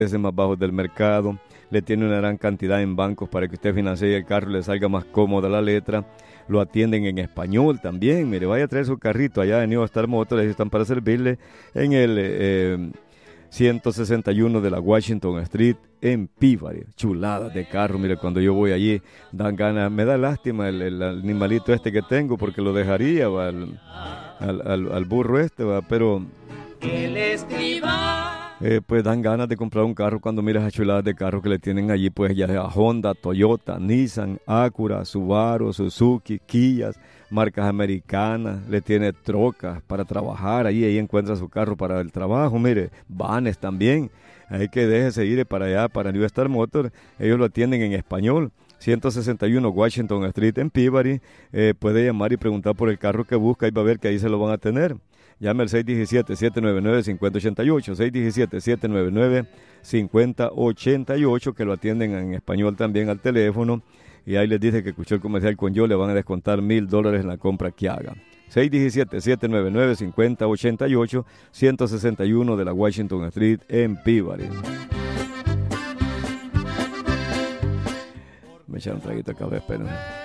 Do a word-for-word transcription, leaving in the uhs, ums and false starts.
más bajos del mercado, le tiene una gran cantidad en bancos para que usted financie el carro y le salga más cómoda la letra. Lo atienden en español también. Mire, vaya a traer su carrito allá de New Star Motors, ellos están para servirle en el eh, ciento sesenta y uno de la Washington Street en Peabody. Chuladas de carro, mire, cuando yo voy allí dan ganas, me da lástima el, el animalito este que tengo porque lo dejaría va, al, al, al, al burro este, va, pero El escriba. Eh, pues dan ganas de comprar un carro cuando miras a chuladas de carro que le tienen allí, pues ya sea Honda, Toyota, Nissan, Acura, Subaru, Suzuki, Kia, marcas americanas, le tiene trocas para trabajar, ahí, ahí encuentra su carro para el trabajo, mire, vanes también, hay que déjese ir para allá, para New Star Motors, ellos lo atienden en español. ciento sesenta y uno Washington Street en Peabody, eh, puede llamar y preguntar por el carro que busca y va a ver que ahí se lo van a tener. Llame al seis uno siete, siete nueve nueve, cinco cero ocho ocho, seis uno siete, siete nueve nueve, cinco cero ocho ocho, que lo atienden en español también al teléfono, y ahí les dice que escuchó el comercial con yo, le van a descontar mil dólares en la compra que haga. seis uno siete, siete nueve nueve, cinco cero ocho ocho, ciento sesenta y uno de la Washington Street en Peabody. Me echaron un traguito acá, esperen.